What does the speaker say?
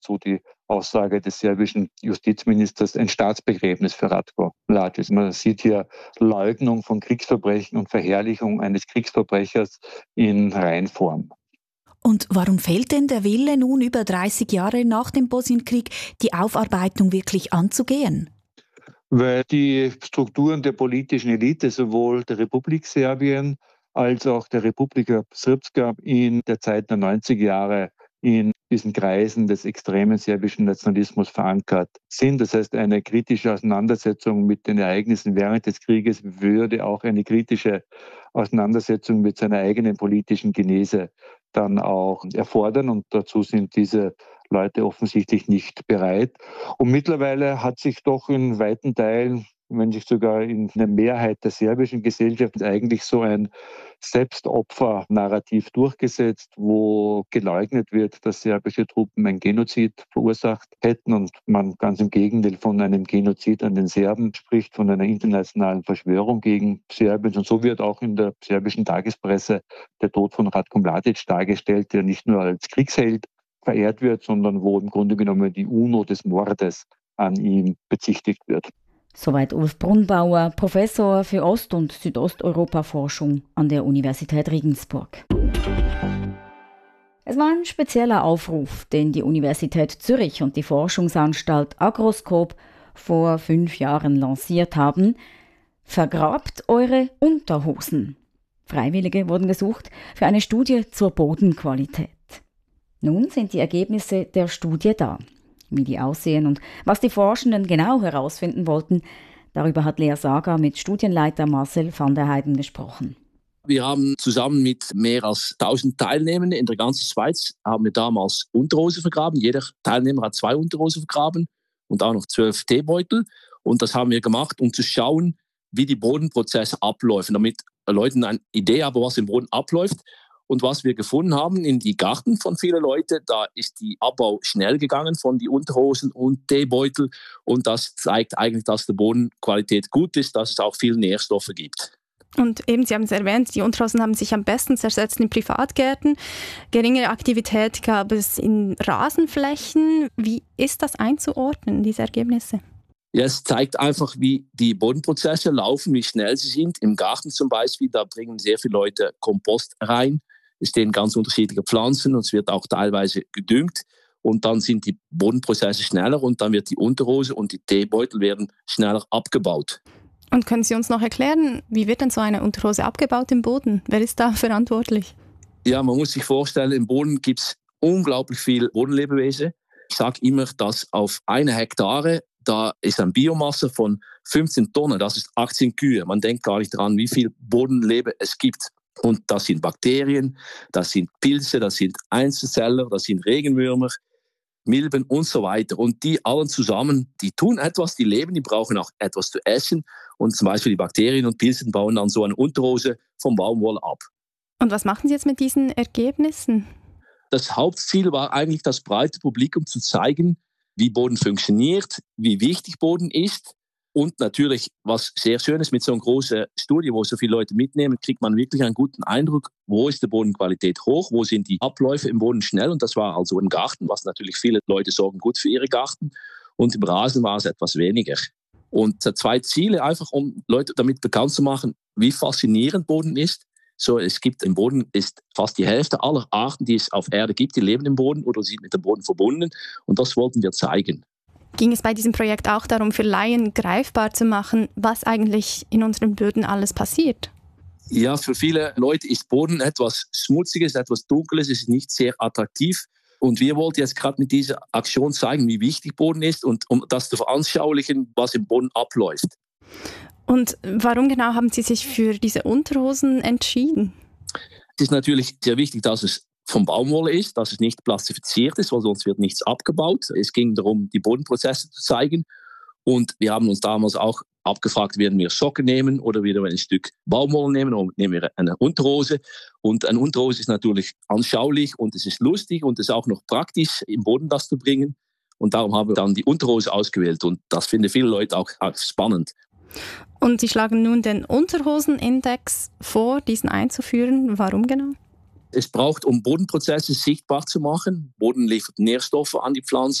so die Aussage des serbischen Justizministers, ein Staatsbegräbnis für Ratko Mladic. Man sieht hier Leugnung von Kriegsverbrechen und Verherrlichung eines Kriegsverbrechers in Reinform. Und warum fehlt denn der Wille, nun über 30 Jahre nach dem Bosnienkrieg die Aufarbeitung wirklich anzugehen? Weil die Strukturen der politischen Elite, sowohl der Republik Serbien als auch der Republika Srpska in der Zeit der 90er Jahre in diesen Kreisen des extremen serbischen Nationalismus verankert sind. Das heißt, eine kritische Auseinandersetzung mit den Ereignissen während des Krieges würde auch eine kritische Auseinandersetzung mit seiner eigenen politischen Genese dann auch erfordern. Und dazu sind diese Leute offensichtlich nicht bereit. Und mittlerweile hat sich doch in weiten Teilen, wenn nicht sogar in der Mehrheit der serbischen Gesellschaft, eigentlich so ein Selbstopfer-Narrativ durchgesetzt, wo geleugnet wird, dass serbische Truppen ein Genozid verursacht hätten und man ganz im Gegenteil von einem Genozid an den Serben spricht, von einer internationalen Verschwörung gegen Serbien. Und so wird auch in der serbischen Tagespresse der Tod von Ratko Mladic dargestellt, der nicht nur als Kriegsheld verehrt wird, sondern wo im Grunde genommen die UNO des Mordes an ihm bezichtigt wird. Soweit Ulf Brunbauer, Professor für Ost- und Südosteuropa-Forschung an der Universität Regensburg. Es war ein spezieller Aufruf, den die Universität Zürich und die Forschungsanstalt Agroskop vor 5 Jahren lanciert haben. Vergrabt eure Unterhosen. Freiwillige wurden gesucht für eine Studie zur Bodenqualität. Nun sind die Ergebnisse der Studie da. Wie die aussehen und was die Forschenden genau herausfinden wollten, darüber hat Lea Saga mit Studienleiter Marcel van der Heijden gesprochen. Wir haben zusammen mit mehr als 1000 Teilnehmenden in der ganzen Schweiz haben wir damals Unterhose vergraben. Jeder Teilnehmer hat 2 Unterhosen vergraben und auch noch 12 Teebeutel. Und das haben wir gemacht, um zu schauen, wie die Bodenprozesse abläufen, damit Leute eine Idee haben, was im Boden abläuft. Und was wir gefunden haben in die Garten von vielen Leuten, da ist der Abbau schnell gegangen von die Unterhosen und Teebeutel. Und das zeigt eigentlich, dass die Bodenqualität gut ist, dass es auch viele Nährstoffe gibt. Und eben, Sie haben es erwähnt, die Unterhosen haben sich am besten zersetzt in Privatgärten. Geringere Aktivität gab es in Rasenflächen. Wie ist das einzuordnen, diese Ergebnisse? Ja, es zeigt einfach, wie die Bodenprozesse laufen, wie schnell sie sind. Im Garten zum Beispiel, da bringen sehr viele Leute Kompost rein. Es stehen ganz unterschiedliche Pflanzen und es wird auch teilweise gedüngt. Und dann sind die Bodenprozesse schneller und dann wird die Unterhose und die Teebeutel werden schneller abgebaut. Und können Sie uns noch erklären, wie wird denn so eine Unterhose abgebaut im Boden? Wer ist da verantwortlich? Ja, man muss sich vorstellen, im Boden gibt es unglaublich viel Bodenlebewesen. Ich sage immer, dass auf 1 Hektare, da ist eine Biomasse von 15 Tonnen, das ist 18 Kühe. Man denkt gar nicht daran, wie viel Bodenleben es gibt. Und das sind Bakterien, das sind Pilze, das sind Einzelzeller, das sind Regenwürmer, Milben und so weiter. Und die allen zusammen, die tun etwas, die leben, die brauchen auch etwas zu essen. Und zum Beispiel die Bakterien und Pilze bauen dann so eine Unterhose vom Baumwolle ab. Und was machen Sie jetzt mit diesen Ergebnissen? Das Hauptziel war eigentlich, das breite Publikum zu zeigen, wie Boden funktioniert, wie wichtig Boden ist. Und natürlich, was sehr schön ist mit so einer großen Studie, wo so viele Leute mitnehmen, kriegt man wirklich einen guten Eindruck, wo ist die Bodenqualität hoch, wo sind die Abläufe im Boden schnell. Und das war also im Garten, was natürlich viele Leute sorgen gut für ihre Garten. Und im Rasen war es etwas weniger. Und 2 Ziele, einfach um Leute damit bekannt zu machen, wie faszinierend Boden ist. So, es gibt im Boden ist fast die Hälfte aller Arten, die es auf Erde gibt, die leben im Boden oder sind mit dem Boden verbunden. Und das wollten wir zeigen. Ging es bei diesem Projekt auch darum, für Laien greifbar zu machen, was eigentlich in unseren Böden alles passiert? Ja, für viele Leute ist Boden etwas Schmutziges, etwas Dunkles, es ist nicht sehr attraktiv. Und wir wollten jetzt gerade mit dieser Aktion zeigen, wie wichtig Boden ist und um das zu veranschaulichen, was im Boden abläuft. Und warum genau haben Sie sich für diese Unterhosen entschieden? Es ist natürlich sehr wichtig, dass es von Baumwolle ist, dass es nicht plastifiziert ist, weil sonst wird nichts abgebaut. Es ging darum, die Bodenprozesse zu zeigen. Und wir haben uns damals auch abgefragt, werden wir Socken nehmen oder wieder ein Stück Baumwolle nehmen oder nehmen wir eine Unterhose. Und eine Unterhose ist natürlich anschaulich und es ist lustig und es ist auch noch praktisch, im Boden das zu bringen. Und darum haben wir dann die Unterhose ausgewählt und das finden viele Leute auch spannend. Und Sie schlagen nun den Unterhosenindex vor, diesen einzuführen. Warum genau? Es braucht, um Bodenprozesse sichtbar zu machen. Boden liefert Nährstoffe an die Pflanze.